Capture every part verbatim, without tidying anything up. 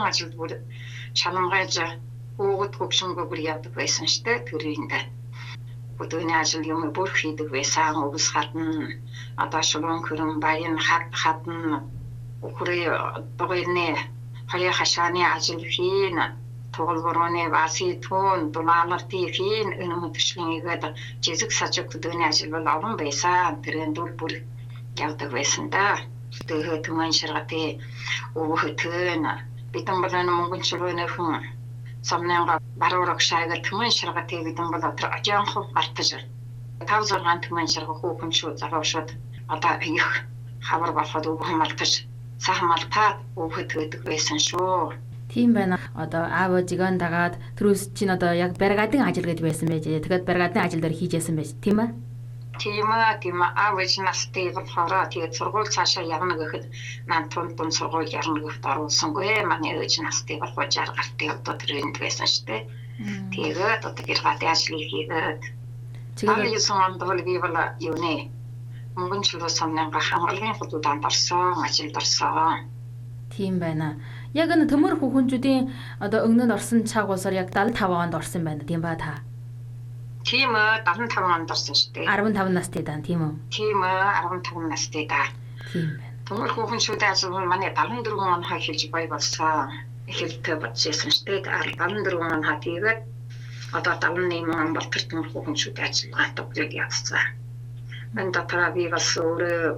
ажилд бүр шалангайж уугад хөгшөнгөө бүр яадаг байсан штэ төрөйндээ. Өдөөний ажил юм бүр хийдэг байсан. Өвс хатан одоо шулуун хөрөн баян хат хатан өхрөө догны хаяа хашааны ажил хийн тоглоорны васи тон дунааларти хийн өнөмө төшлөгээд жижиг сажиг өдөөний ажил бол олон байсан. Тэрэн дүүл бүр явдаг байсан да. Тэгээд түмэн ширгати өөхтөн битэн болон мөнгөн чөлөөний хүн самнанга баруурах шайга түмэн ширгати битэн бол отор ажаанх гартаж. тав зургаан түмэн ширга хүүхэн шүү загавшууд одоо их хавар болоход өвгөн малтаж сахмалтаад өөхөд байсан шүү. Тийм байна. Одоо аав ээжигээ дагаад түрүүс чинь одоо яг баригадын ажил гэж байсан байж. Тэгээд баригадын ажил дээр хийжсэн байж, тийм ээ? Тийм ээ, тийм ээ. Аав ээж настай болохоор тэгээд сургууль цаашаа явна гэхэд маань тун тун сургууль явна гэхэд оруулсангүй. Манай ээж настай болохоор жаргал гарт явдаа төрөнд байсан шүү дээ. Тэгээд одоо баригадын ажлыг хийгээд тэгээд юусан ондол би бол юу нэ. Мөнгөн чөлөө самнанга хамгаалгын худууданд орсон, ажилд орсон. Тийм байна. Яг энэ төмөр хүүхнүүдийн одоо өгнөд орсон цаг улсаар яг дагалт таван онд орсон байна. Тийм ба та? Тийм ээ, дагалт таван онд орсон шүү дээ. арван таван настай дан, тийм үү? Тийм ээ, арван таван настай да. Тийм байна. Төмөр хүүхнүүдийн ажил нь манай дагалт дөрвөн он хайлж бай болсон. Эхэлтэй бодчихсон шүү дээ. дагалт дөрвөн он хатигээд одоо дагалт нэм он болтор төмөр хүүхнүүдийн ажиллагаатаа бүгд явцсан. Мен дотроо би бас өөр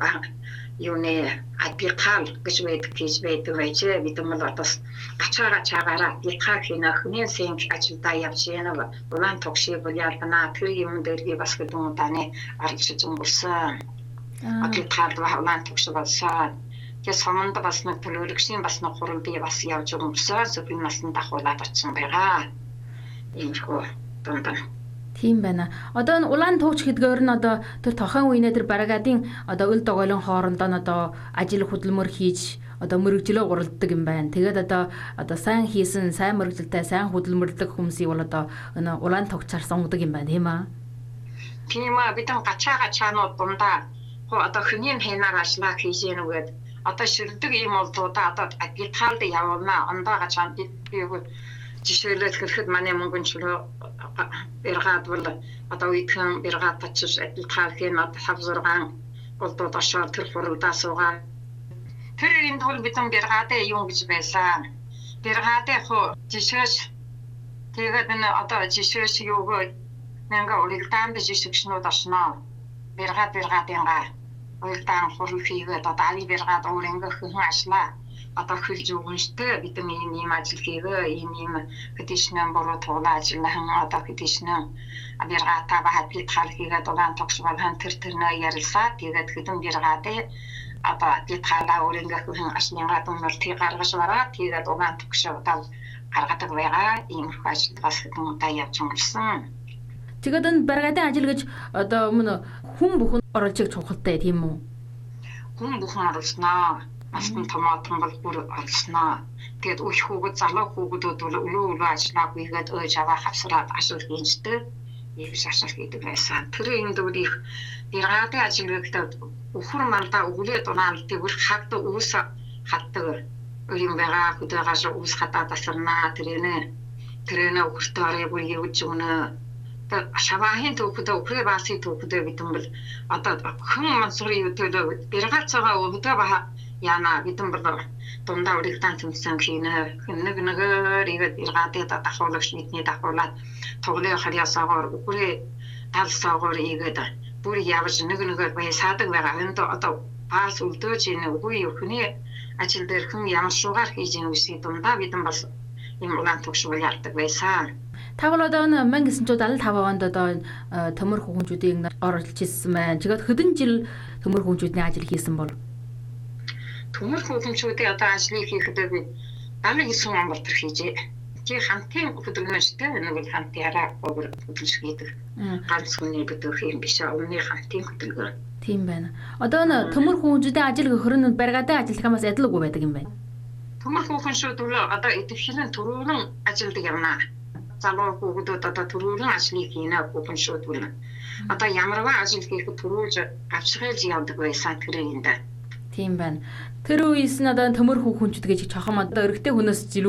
юуне адилхан гэж байдаг гэж байдаг байж бид мэл одоос ачаага чаагаараа ятхаа хийнэ хүний сэнг ажилдаа явж яана улаан тогши болиална тэр юм дээр би бас гэдэг удааны арилж зөнгөрсөн. Адилхан улаан тогши болсон. Тэс хаманд бас нэг төлөөлөгчийн бас нэг хурал би бас явж өнгөрсөн. Зөвхөн насны дахуулаад очсон байгаа. Иймэрхүү дундаа. Тийм байна. Одоо энэ улаан тууч гэдгээр нь одоо тэр тохон үеийнэ тэр баригадын одоо өл догойлон хоорондоо нь одоо ажил хөдөлмөр хийж одоо мөрөгжлөө гуралддаг юм байна. Тэгээд одоо одоо сайн хийсэн, сайн мөрөгжилтэй, сайн хөдөлмөрлөг хүмүүсийг бол одоо энэ улаан туугчаар сонгодог юм байна, тийм аа. Тийм аа, бид энэ гачаа гачаанууд дундаа хоо одоо хүний хэнаар ажиллаа хийж яана гээд одоо ширдэг юм бол даа одоо агитхалд явна ондоо гачаан би жишээлбэл хэрхэд манай мөнгөн чөлөө бэргаад бол одоо үеийн бэргаад очиж адилхан хийн хав зургаан болдод ашаа тэр хуралдаа суугаа. Тэр энд бол бидэн бэргаадаа юм гэж байсан. Бэргаадаа хоо жишээш тэгээд энэ одоо жишээш юугаа нэнга урилдаанд жишгшнүүд орсноо. Бэргаад бэргаадынгаа урилдаан хурал хийгээд одоо али бэргаад өөрөнгө хүн ашлаа. Одоо хөлж өгөнштэй бидний ийм ийм ажил хийгээ ийм ийм petition бороо туулаа ажиллахан одоо petition бэргаата бахад хал хийгээд улаан тогшмол хан тэр тэрнээ ярилсаа тэгээд хэдэн бэргаатай одоо деталаа өөрөнгө хүн ашнгаа думал тий гаргаж бараа тэгээд улаан тогшоо одоо гаргадаг байгаа ийм ажил бас хэдэн удаа явж өнгөрсөн. Тэгээд энэ баригадын ажил гэж одоо өмнө хүн бүхэн оролж иг чухалтай тийм үү? Хүн бүхэн оруулснаа. Астан томатон бол бүр олсноо. Тэгээд үе хүүхэд залуу хүүхдүүд бол өлөө өлөө ажиллаа хийгээд өөж аваа хавсраад ашиг хийжтэй. Ийм шашаал хийдэг байсан. Тэр энэ дүүл их бэргаадын ажил гэдэг өхөр мандаа өглөө дунаалт бүр хагд үүс хатдаг юм байгаа хөдөөгөөс үүс хатаад асарнаа тэрэнэ тэрэнэ өхөртөөрөө бүр явж өгнө. Тэгээд шаваахийн төвхөдөө өхрөө баасын төвхөдөө бидэн бол одоо хэн мансурын өдөө бэргаад цагаа өдөө баа яна бидэн бол дундаа уригдан тэмцэн хийнэ нэг нэгээр игээд иргаадээ дахуулагч нийтний дахуулаад тоглоо харьяасаагаар үгүй талсаагаар игээд бүр явж нэг нэгээр бай саадаг байгаа энд одоо пас үлдөөж ийн үгүй өхний ажил дээр хүн ямар шугаар хийж ийн үсээ дундаа бидэн бас юм улаан тогшвол яардаг байсан. Та бол одоо мянга девятьсот седьмидесяти онд одоо төмөр хүүхнүүдийн оролцож ирсэн байна. Тэгээд хэдэн жил төмөр хүүхнүүдийн ажил хийсэн бол? Төмөр хүүхнүүдийн одоо ажлыг хийхэд би дааны хийсэн он болтор хийжээ. Чи хамтын хөдөлгөөнчтэй нэг л хамтаараа хөдөлж хийдэг. Ганц хүний бүдүүх юм биш өмнө хамтын хөдөлгөөн. Тийм байна. Одоо н төмөр хүүхнүүдийн ажил гөхөр нь баригадын ажилтнаас адилгүй байдаг юм байна. Төмөр хүүхнүүд бол одоо идэвхжин төрүүлэн ажилдаг явна. Залуу хүүхдүүд одоо төрүүлэн ажлыг хийнэ хүүхнүүд бол одоо ямарваа ажил хийхэд төрүүлж авчралж явдаг байсан тэр юм да. Тийм байна. Тэр үеэс нь одоо төмөр хүүхнүүд гэж чохом одоо өргөтэй хүнээс